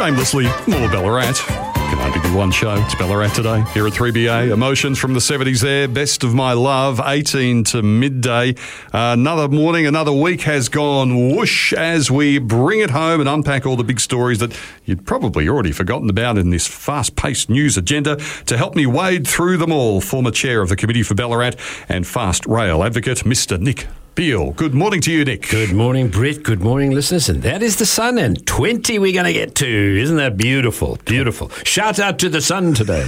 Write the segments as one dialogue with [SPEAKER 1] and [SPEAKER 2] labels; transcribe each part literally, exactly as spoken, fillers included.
[SPEAKER 1] Shamelessly, more Ballarat. Can only be one show. It's Ballarat today here at three B A. Emotions from the seventies there. Best of my love, eighteen to midday. Uh, another morning, another week has gone whoosh as we bring it home and unpack all the big stories that you'd probably already forgotten about in this fast-paced news agenda. To help me wade through them all, former chair of the Committee for Ballarat and fast rail advocate, Mister Nick Beale. Good morning to you, Nick.
[SPEAKER 2] Good morning, Brett. Good morning, listeners. And that is the sun, and twenty we're going to get to. Isn't that beautiful? Beautiful. Shout out to the sun today.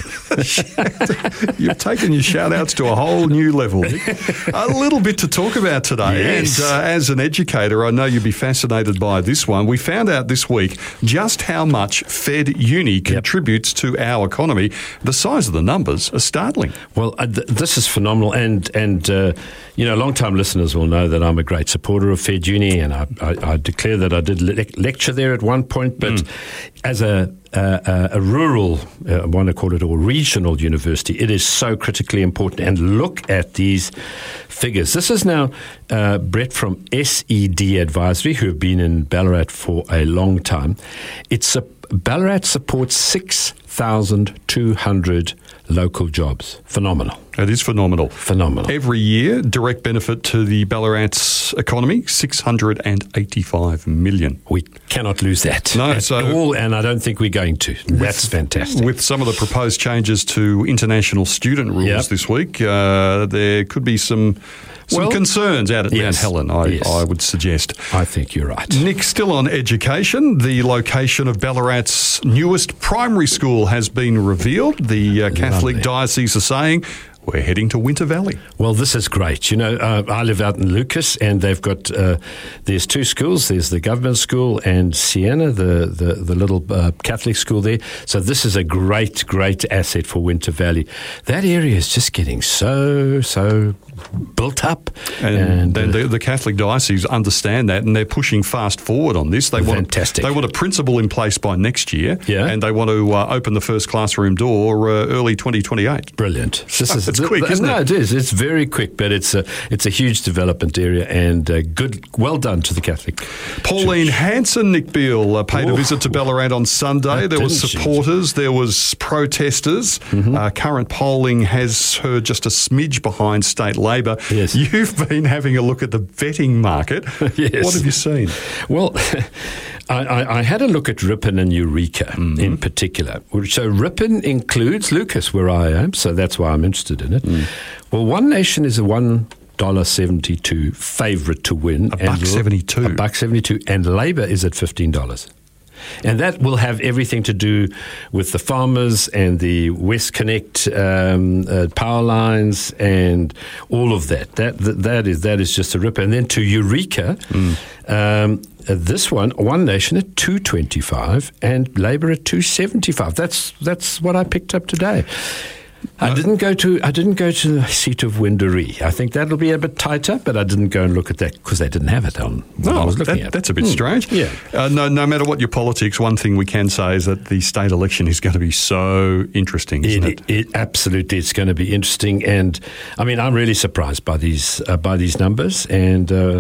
[SPEAKER 1] You've taken your shout-outs to a whole new level, Nick. A little bit to talk about today.
[SPEAKER 2] Yes.
[SPEAKER 1] And uh, as an educator, I know you'd be fascinated by this one. We found out this week just how much Fed Uni contributes yep. to our economy. The size of the numbers are startling.
[SPEAKER 2] Well, uh, th- this is phenomenal. And, and uh, you know, long-time listeners will know that I'm a great supporter of Fed Uni, and I, I, I declare that I did le- lecture there at one point, but mm. as a, a, a rural, uh, I want to call it a regional university, it is so critically important. And look at these figures. This is now uh, Brett from S E D Advisory, who have been in Ballarat for a long time. It's a, Ballarat supports six thousand two hundred local jobs. Phenomenal.
[SPEAKER 1] It is phenomenal.
[SPEAKER 2] Phenomenal.
[SPEAKER 1] Every year, direct benefit to the Ballarat's economy, six hundred eighty-five million.
[SPEAKER 2] We cannot lose that
[SPEAKER 1] no,
[SPEAKER 2] at
[SPEAKER 1] so
[SPEAKER 2] all, and I don't think we're going to. That's
[SPEAKER 1] with,
[SPEAKER 2] fantastic.
[SPEAKER 1] With some of the proposed changes to international student rules
[SPEAKER 2] yep.
[SPEAKER 1] this week, uh, there could be some... Some
[SPEAKER 2] well,
[SPEAKER 1] concerns out at
[SPEAKER 2] yes,
[SPEAKER 1] Mount Helen, I,
[SPEAKER 2] yes.
[SPEAKER 1] I would suggest.
[SPEAKER 2] I think you're right.
[SPEAKER 1] Nick, still on education, the location of Ballarat's newest primary school has been revealed. The uh, Catholic
[SPEAKER 2] Lovely.
[SPEAKER 1] Diocese are saying we're heading to Winter Valley.
[SPEAKER 2] Well, this is great. You know, uh, I live out in Lucas, and they've got, uh, there's two schools. There's the government school and Siena, the, the, the little uh, Catholic school there. So this is a great, great asset for Winter Valley. That area is just getting so, so built up.
[SPEAKER 1] And, and
[SPEAKER 2] uh,
[SPEAKER 1] the, the Catholic Diocese understand that, and they're pushing fast forward on this. They
[SPEAKER 2] fantastic.
[SPEAKER 1] Want a, they want a principal in place by next year,
[SPEAKER 2] yeah.
[SPEAKER 1] and they want to uh, open the first classroom door uh, early twenty twenty-eight.
[SPEAKER 2] Brilliant. This is
[SPEAKER 1] It's quick, isn't
[SPEAKER 2] no,
[SPEAKER 1] it?
[SPEAKER 2] No, it is. It's very quick, but it's a it's a huge development area, and uh, good, well done to the Catholic
[SPEAKER 1] Pauline
[SPEAKER 2] Church.
[SPEAKER 1] Hanson, Nick Beale, uh, paid
[SPEAKER 2] Oof.
[SPEAKER 1] a visit to Ballarat on Sunday. There were supporters,
[SPEAKER 2] she?
[SPEAKER 1] there was protesters.
[SPEAKER 2] Mm-hmm.
[SPEAKER 1] Uh, current polling has her just a smidge behind State Labor.
[SPEAKER 2] Yes.
[SPEAKER 1] You've been having a look at the vetting market.
[SPEAKER 2] Yes.
[SPEAKER 1] What have you seen?
[SPEAKER 2] Well, I, I, I had a look at Ripon and Eureka mm-hmm. in particular. So Ripon includes Lucas, where I am, so that's why I'm interested in it. Mm. Well, One Nation is a one dollar seventy-two favourite to win.
[SPEAKER 1] A buck seventy-two.
[SPEAKER 2] A buck seventy-two, and Labor is at fifteen dollars. And that will have everything to do with the farmers and the West Connect um, uh, power lines and all of that. That, that. that is that is just a ripper. And then to Eureka, mm. um, uh, this one, One Nation at two twenty-five and Labor at two seventy-five. That's that's what I picked up today. I
[SPEAKER 1] No.
[SPEAKER 2] didn't go to I didn't go to the seat of Windaree. I think that'll be a bit tighter, but I didn't go and look at that because they didn't have it on what
[SPEAKER 1] No,
[SPEAKER 2] I was looking
[SPEAKER 1] that,
[SPEAKER 2] at.
[SPEAKER 1] that's a bit
[SPEAKER 2] Hmm.
[SPEAKER 1] strange.
[SPEAKER 2] Yeah.
[SPEAKER 1] Uh, no, no matter what your politics, one thing we can say is that the state election is going to be so interesting, isn't it?
[SPEAKER 2] It, it, it absolutely, it's going to be interesting, and I mean, I'm really surprised by these uh, by these numbers, and. Uh,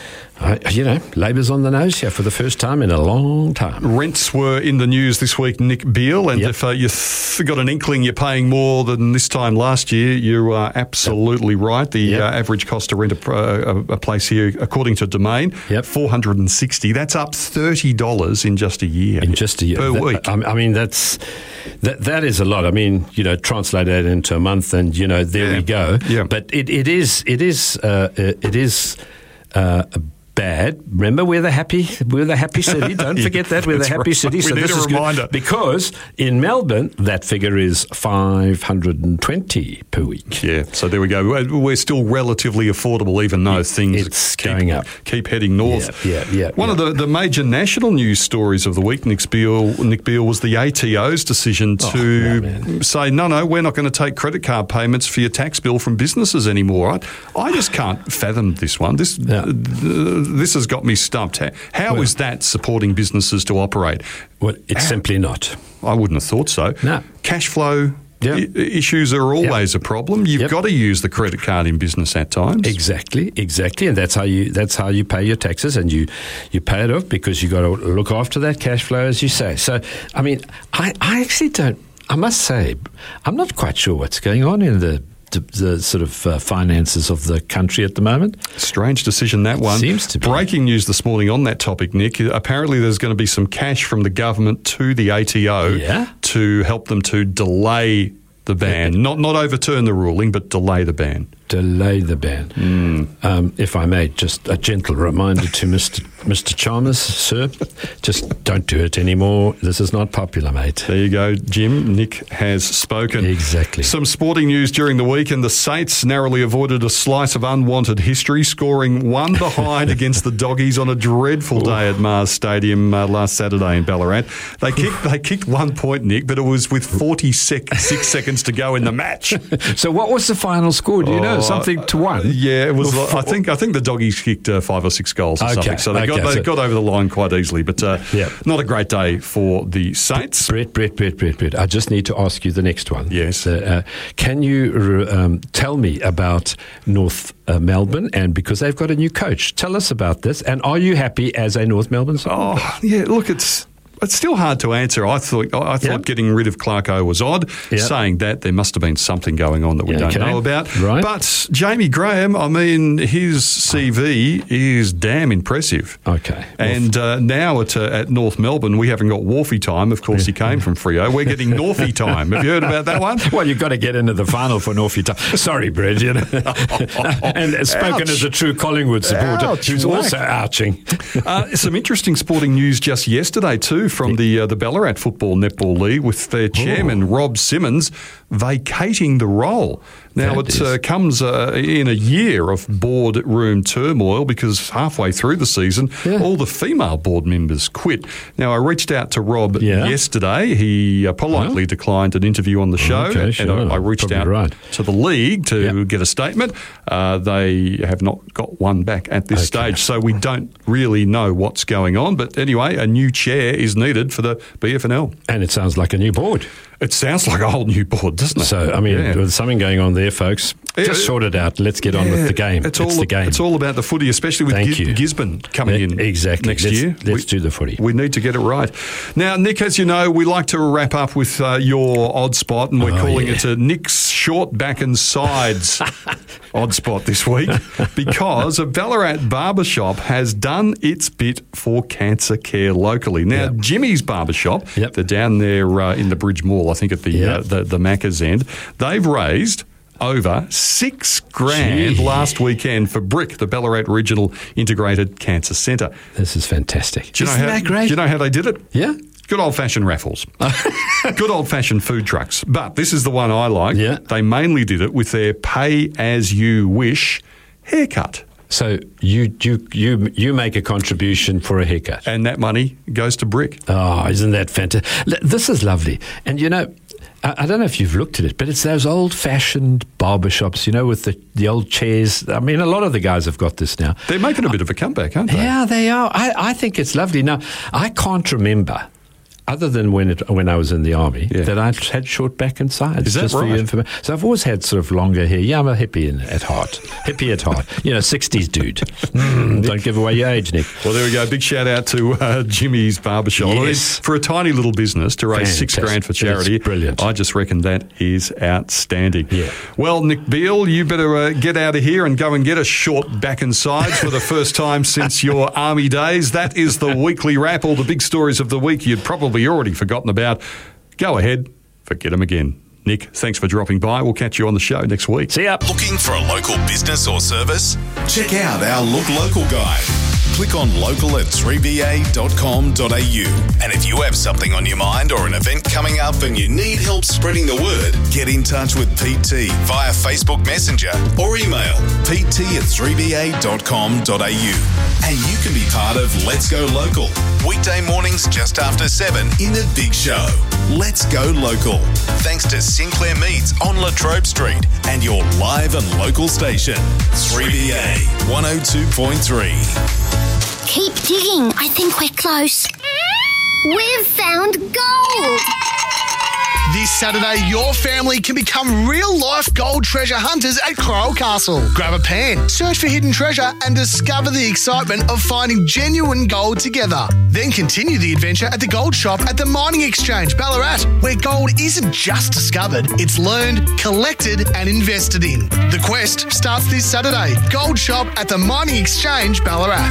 [SPEAKER 2] I, you know, Labor's on the nose here for the first time in a long time.
[SPEAKER 1] Rents were in the news this week, Nick Beale, and
[SPEAKER 2] yep.
[SPEAKER 1] if uh, you've th- got an inkling you're paying more than this time last year, you are absolutely yep. right. The
[SPEAKER 2] yep.
[SPEAKER 1] uh, average cost to rent a, a, a place here, according to Domain,
[SPEAKER 2] yep.
[SPEAKER 1] four hundred sixty dollars. That's up thirty dollars in just a year.
[SPEAKER 2] In just a year.
[SPEAKER 1] Per
[SPEAKER 2] that,
[SPEAKER 1] week.
[SPEAKER 2] I, I mean, that's that that is a lot. I mean, you know, translate that into a month and, you know, there
[SPEAKER 1] yeah.
[SPEAKER 2] we go.
[SPEAKER 1] Yeah.
[SPEAKER 2] But it, it is, it is, uh, it is uh, a bad. Remember, we're the happy, we're the happy city. Don't forget that we're the happy
[SPEAKER 1] right.
[SPEAKER 2] city.
[SPEAKER 1] We
[SPEAKER 2] So
[SPEAKER 1] need
[SPEAKER 2] this
[SPEAKER 1] a
[SPEAKER 2] is
[SPEAKER 1] reminder.
[SPEAKER 2] good because in Melbourne that figure is five hundred and twenty per week.
[SPEAKER 1] Yeah, so there we go. We're still relatively affordable, even though
[SPEAKER 2] it,
[SPEAKER 1] things
[SPEAKER 2] it's
[SPEAKER 1] keep,
[SPEAKER 2] going up.
[SPEAKER 1] keep heading north.
[SPEAKER 2] Yeah, yeah, yeah.
[SPEAKER 1] One
[SPEAKER 2] yeah.
[SPEAKER 1] of the, the major national news stories of the week, Nick Beale, Nick Beale, was the A T O's decision to
[SPEAKER 2] oh, no,
[SPEAKER 1] say, no, no, we're not going to take credit card payments for your tax bill from businesses anymore. I, I just can't fathom this one. This
[SPEAKER 2] yeah.
[SPEAKER 1] uh, this has got me stumped. How, how
[SPEAKER 2] well,
[SPEAKER 1] is that supporting businesses to operate?
[SPEAKER 2] Well, it's
[SPEAKER 1] how,
[SPEAKER 2] simply not.
[SPEAKER 1] I wouldn't have thought so.
[SPEAKER 2] No.
[SPEAKER 1] Cash flow
[SPEAKER 2] Yeah.
[SPEAKER 1] I- issues are always
[SPEAKER 2] Yep.
[SPEAKER 1] a problem. You've
[SPEAKER 2] Yep.
[SPEAKER 1] got to use the credit card in business at times.
[SPEAKER 2] Exactly, exactly, and that's how you that's how you pay your taxes, and you you pay it off because you got to look after that cash flow, as you say. So, I mean, I, I actually don't. I must say, I'm not quite sure what's going on in the the, the sort of uh, finances of the country at the moment.
[SPEAKER 1] Strange decision, that one.
[SPEAKER 2] Seems to be.
[SPEAKER 1] Breaking news this morning on that topic, Nick. Apparently there's going to be some cash from the government to the A T O
[SPEAKER 2] Yeah?
[SPEAKER 1] to help them to delay the ban. Not not overturn the ruling, but delay the ban.
[SPEAKER 2] Delay the ban.
[SPEAKER 1] Mm.
[SPEAKER 2] Um, if I may, just a gentle reminder to Mister Mister Chalmers, sir, just don't do it anymore. This is not popular, mate.
[SPEAKER 1] There you go, Jim. Nick has spoken.
[SPEAKER 2] Exactly.
[SPEAKER 1] Some sporting news during the week, and the Saints narrowly avoided a slice of unwanted history, scoring one behind against the Doggies on a dreadful day at Mars Stadium uh, last Saturday in Ballarat. They kicked they kicked one point, Nick, but it was with forty-six seconds to go in the match.
[SPEAKER 2] So what was the final score? Do you know?
[SPEAKER 1] Oh,
[SPEAKER 2] Something to one?
[SPEAKER 1] Yeah, it was.
[SPEAKER 2] Or
[SPEAKER 1] Like, I think I think the Doggies kicked uh, five or six goals or
[SPEAKER 2] Okay,
[SPEAKER 1] something, so they got
[SPEAKER 2] okay,
[SPEAKER 1] they
[SPEAKER 2] so-
[SPEAKER 1] got over the line quite easily. But uh,
[SPEAKER 2] Yeah.
[SPEAKER 1] not a great day for the Saints.
[SPEAKER 2] Brett, Brett, Brett, Brett, Brett. I just need to ask you the next one.
[SPEAKER 1] Yes.
[SPEAKER 2] Uh, uh, can you re- um, tell me about North uh, Melbourne, and because they've got a new coach? Tell us about this, and are you happy as a North Melbourne supporter?
[SPEAKER 1] Oh, yeah, look, it's it's still hard to answer. I thought I thought
[SPEAKER 2] Yep.
[SPEAKER 1] getting rid of Clarko was odd.
[SPEAKER 2] Yep.
[SPEAKER 1] Saying that, there must have been something going on that we
[SPEAKER 2] Yeah,
[SPEAKER 1] don't
[SPEAKER 2] okay.
[SPEAKER 1] know about.
[SPEAKER 2] Right.
[SPEAKER 1] But Jamie Graham, I mean, his C V is damn impressive.
[SPEAKER 2] Okay.
[SPEAKER 1] And uh, now at, uh, at North Melbourne, we haven't got Wharfie time. Of course, he came from Freo. We're getting Northie time. Have you heard about that one?
[SPEAKER 2] Well, you've got to get into the final for Northie time. Sorry, Brett. You know. And spoken
[SPEAKER 1] Ouch.
[SPEAKER 2] as a true Collingwood supporter,
[SPEAKER 1] Ouch,
[SPEAKER 2] who's
[SPEAKER 1] whack.
[SPEAKER 2] also ouching.
[SPEAKER 1] Uh, some interesting sporting news just yesterday too from the uh, the Ballarat Football Netball League with their chairman Rob Simmons vacating the role. Now
[SPEAKER 2] That
[SPEAKER 1] it
[SPEAKER 2] is-
[SPEAKER 1] uh, comes uh, in a year of boardroom turmoil because halfway through the season,
[SPEAKER 2] Yeah.
[SPEAKER 1] all the female board members quit. Now I reached out to Rob
[SPEAKER 2] Yeah.
[SPEAKER 1] yesterday. He uh, politely declined an interview on the show,
[SPEAKER 2] Okay,
[SPEAKER 1] and
[SPEAKER 2] sure.
[SPEAKER 1] I, I reached
[SPEAKER 2] Probably
[SPEAKER 1] out
[SPEAKER 2] right.
[SPEAKER 1] to the league to
[SPEAKER 2] Yeah.
[SPEAKER 1] get a statement. Uh, they have not got one back at this
[SPEAKER 2] Okay.
[SPEAKER 1] stage, so we don't really know what's going on. But anyway, a new chair is needed for the B F N L.
[SPEAKER 2] And it sounds like a new board.
[SPEAKER 1] It sounds like a whole new board, doesn't it?
[SPEAKER 2] So, I mean,
[SPEAKER 1] Yeah.
[SPEAKER 2] there's something going on there, folks. Just
[SPEAKER 1] Yeah.
[SPEAKER 2] sort it out. Let's get on
[SPEAKER 1] Yeah,
[SPEAKER 2] with the game.
[SPEAKER 1] It's,
[SPEAKER 2] It's,
[SPEAKER 1] all
[SPEAKER 2] the game.
[SPEAKER 1] It's all about the footy, especially with
[SPEAKER 2] Thank
[SPEAKER 1] Gis-
[SPEAKER 2] you.
[SPEAKER 1] Gisborne coming in
[SPEAKER 2] Exactly.
[SPEAKER 1] next
[SPEAKER 2] let's,
[SPEAKER 1] year.
[SPEAKER 2] Let's
[SPEAKER 1] we,
[SPEAKER 2] do the footy.
[SPEAKER 1] We need to get it right. Now, Nick, as you know, we like to wrap up with uh, your odd spot, and we're
[SPEAKER 2] Oh,
[SPEAKER 1] calling
[SPEAKER 2] yeah.
[SPEAKER 1] it a Nick's Short Back and Sides odd spot this week because a Ballarat barbershop has done its bit for cancer care locally. Now,
[SPEAKER 2] Yep.
[SPEAKER 1] Jimmy's Barbershop,
[SPEAKER 2] Yep.
[SPEAKER 1] they're down there uh, in the Bridge Mall, I think at the,
[SPEAKER 2] Yep.
[SPEAKER 1] uh, the, the Macca's end. They've raised over six grand
[SPEAKER 2] Gee.
[SPEAKER 1] last weekend for BRIC, the Ballarat Regional Integrated Cancer Centre.
[SPEAKER 2] This is fantastic.
[SPEAKER 1] Do you, know
[SPEAKER 2] Isn't
[SPEAKER 1] how,
[SPEAKER 2] that great?
[SPEAKER 1] do you know how they did it?
[SPEAKER 2] Yeah.
[SPEAKER 1] Good old-fashioned raffles. Good old-fashioned food trucks. But this is the one I like.
[SPEAKER 2] Yeah.
[SPEAKER 1] They mainly did it with their pay-as-you-wish haircut.
[SPEAKER 2] So you you you you make a contribution for a haircut.
[SPEAKER 1] And that money goes to BRIC.
[SPEAKER 2] Oh, isn't that fantastic? L- This is lovely. And you know, I, I don't know if you've looked at it, but it's those old-fashioned barbershops, you know, with the, the old chairs. I mean, a lot of the guys have got this now.
[SPEAKER 1] They're making a bit of a comeback, aren't they?
[SPEAKER 2] Yeah, they are. I, I think it's lovely. Now, I can't remember, other than when it, when I was in the army,
[SPEAKER 1] Yeah.
[SPEAKER 2] that I had short back and sides.
[SPEAKER 1] Is that
[SPEAKER 2] just for your
[SPEAKER 1] right?
[SPEAKER 2] information. So I've always had sort of longer hair. Yeah, I'm a hippie in, at heart. Hippie at heart. You know, sixties dude. Mm, don't give away your age, Nick.
[SPEAKER 1] Well, there we go. Big shout out to uh, Jimmy's Barbershop. I mean,
[SPEAKER 2] Yes.
[SPEAKER 1] for a tiny little business to raise six
[SPEAKER 2] Fantastic.
[SPEAKER 1] grand for charity,
[SPEAKER 2] It's brilliant.
[SPEAKER 1] I just reckon that is outstanding.
[SPEAKER 2] Yeah.
[SPEAKER 1] Well, Nick Beale, you better uh, get out of here and go and get a short back and sides for the first time since your army days. That is the weekly wrap. All the big stories of the week you'd probably already forgotten about. Go ahead, forget them again. Nick, thanks for dropping by. We'll catch you on the show next week.
[SPEAKER 2] See ya.
[SPEAKER 3] Looking for a local business or service? Check out our Look Local guide. Click on local at three b a dot com dot a u. And if you have something on your mind or an event coming up and you need help spreading the word, get in touch with Pete T via Facebook Messenger or email pete t at three b a dot com dot a u. And you can be part of Let's Go Local. Weekday mornings just after seven in the Big Show. Let's Go Local. Thanks to Sinclair Meats on Latrobe Street and your live and local station, three B A one oh two point three.
[SPEAKER 4] Keep digging. I think we're close. We've found gold!
[SPEAKER 5] This Saturday, your family can become real-life gold treasure hunters at Coral Castle. Grab a pan, search for hidden treasure, and discover the excitement of finding genuine gold together. Then continue the adventure at the Gold Shop at the Mining Exchange, Ballarat, where gold isn't just discovered, it's learned, collected, and invested in. The quest starts this Saturday. Gold Shop at the Mining Exchange, Ballarat.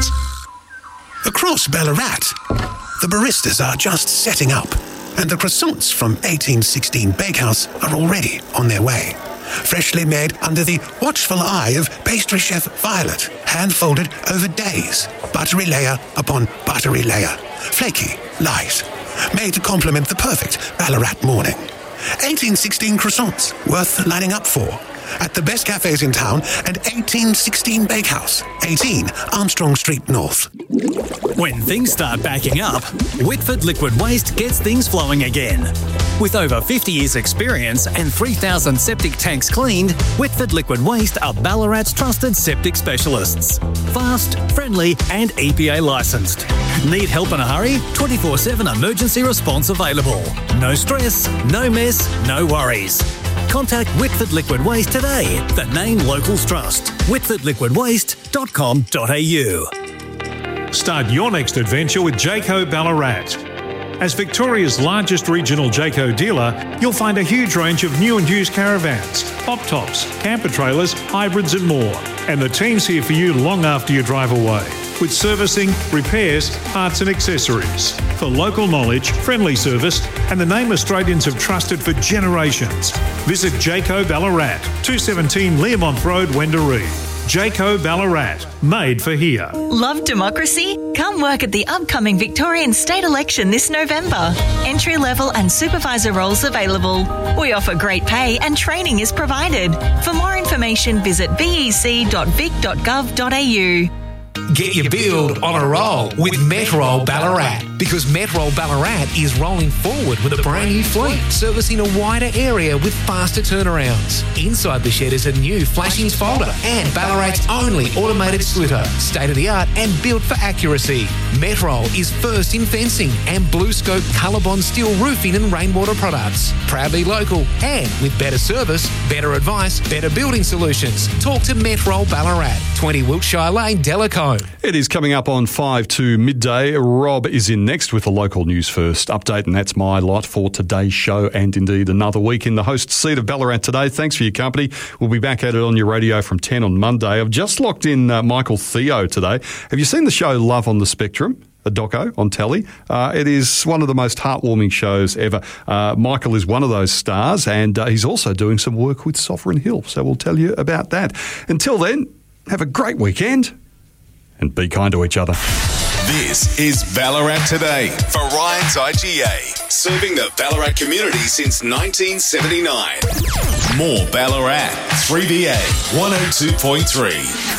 [SPEAKER 6] Across Ballarat, the baristas are just setting up, and the croissants from eighteen sixteen Bakehouse are already on their way. Freshly made under the watchful eye of pastry chef Violet, hand-folded over days, buttery layer upon buttery layer, flaky, light, made to complement the perfect Ballarat morning. eighteen sixteen croissants, worth lining up for, at the best cafes in town and eighteen sixteen Bakehouse, eighteen Armstrong Street North.
[SPEAKER 7] When things start backing up, Whitford Liquid Waste gets things flowing again. With over fifty years experience and three thousand septic tanks cleaned, Whitford Liquid Waste are Ballarat's trusted septic specialists. Fast, friendly and E P A licensed. Need help in a hurry? twenty-four seven emergency response available. No stress, no mess, no worries. Contact Whitford Liquid Waste today, the name locals trust. whitford liquid waste dot com dot a u.
[SPEAKER 8] Start your next adventure with Jayco Ballarat. As Victoria's largest regional Jayco dealer, you'll find a huge range of new and used caravans, pop-tops, camper trailers, hybrids and more. And the team's here for you long after you drive away, with servicing, repairs, parts and accessories. For local knowledge, friendly service and the name Australians have trusted for generations. Visit Jayco Ballarat, two seventeen Learmonth Road, Wendouree. Jayco Ballarat, made for here.
[SPEAKER 9] Love democracy? Come work at the upcoming Victorian state election this November. Entry-level and supervisor roles available. We offer great pay and training is provided. For more information, visit b e c dot vic dot gov dot a u.
[SPEAKER 10] Get your build on a roll with Metrol Ballarat, because Metrol Ballarat is rolling forward with a brand new fleet, servicing a wider area with faster turnarounds. Inside the shed is a new flashings folder and Ballarat's only automated slitter, state-of-the-art and built for accuracy. Metrol is first in fencing and BlueScope Colorbond steel roofing and rainwater products. Proudly local and with better service, better advice, better building solutions. Talk to Metrol Ballarat, twenty Wiltshire Lane, Delacombe.
[SPEAKER 1] It is coming up on five to midday. Rob is in next with a local news first update, and that's my lot for today's show and indeed another week in the host seat of Ballarat today. Thanks for your company. We'll be back at it on your radio from ten on Monday. I've just locked in uh, Michael Theo today. Have you seen the show Love on the Spectrum? A doco on telly. Uh, it is one of the most heartwarming shows ever. Uh, Michael is one of those stars, and uh, he's also doing some work with Sovereign Hill, so we'll tell you about that. Until then, have a great weekend and be kind to each other.
[SPEAKER 3] This is Ballarat Today for Ryan's I G A, serving the Ballarat community since nineteen seventy-nine. More Ballarat, three B A one oh two point three.